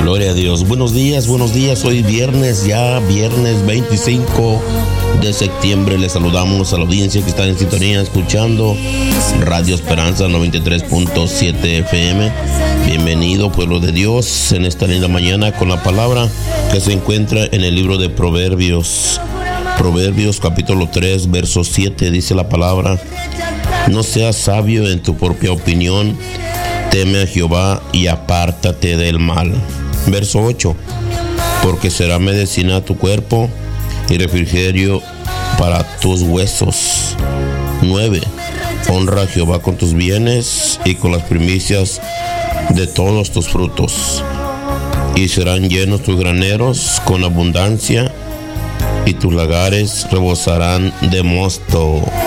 Gloria a Dios. Buenos días. Hoy viernes 25 de septiembre. Les saludamos a la audiencia que está en sintonía escuchando Radio Esperanza 93.7 FM. Bienvenido, pueblo de Dios, en esta linda mañana con la palabra que se encuentra en el libro de Proverbios. Proverbios capítulo 3, verso 7, dice la palabra: no seas sabio en tu propia opinión, teme a Jehová y apártate del mal. Verso 8, porque será medicina a tu cuerpo y refrigerio para tus huesos. 9, honra a Jehová con tus bienes y con las primicias de todos tus frutos, y serán llenos tus graneros con abundancia, y tus lagares rebosarán de mosto.